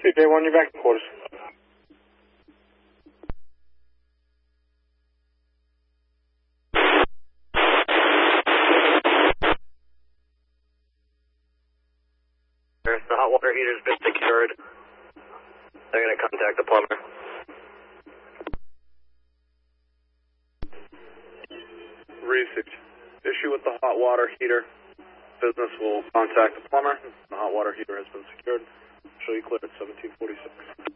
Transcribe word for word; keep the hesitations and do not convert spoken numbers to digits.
C J one, you're back in quarters. The hot water heater's been secured. They're going to contact the plumber. Research. Issue with the hot water heater. Business will contact the plumber. The hot water heater has been secured. Show you clear at seventeen forty-six.